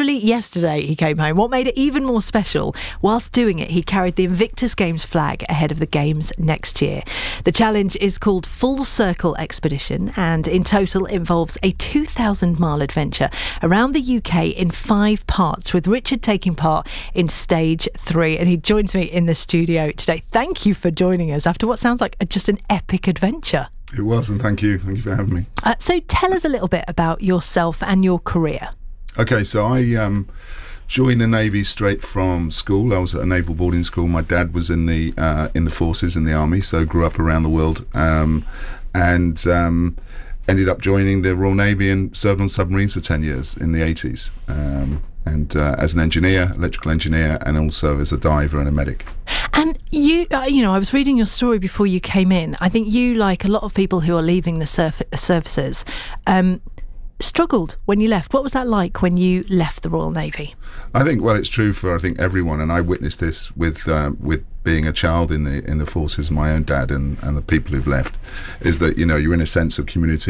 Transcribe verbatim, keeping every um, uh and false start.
literally yesterday he came home. What made it even more special, whilst doing it, he carried the Invictus Games flag ahead of the Games next year. The challenge is called Full Circle Expedition, and in total involves a two thousand mile adventure around the U K in five parts, with Richard taking part in stage three. And he joins me in the studio today. Thank you for joining us after what sounds like a, just an epic adventure. It was, and thank you. Thank you for having me. Uh, so tell us a little bit about yourself and your career. Okay, so I um, joined the Navy straight from school. I was at a naval boarding school. My dad was in the uh, in the forces, in the army, so grew up around the world, um, and um, ended up joining the Royal Navy and served on submarines for ten years in the eighties. Um, and uh, as an engineer, electrical engineer, and also as a diver and a medic. And you, uh, you know, I was reading your story before you came in. I think you, like a lot of people who are leaving the surf- services, um, struggled when you left. What was that like when you left the Royal Navy? I think, well, it's true for I think everyone, and I witnessed this with um, with being a child in the in the forces. My own dad and, and the people who've left, is that, you know, you're in a sense of community.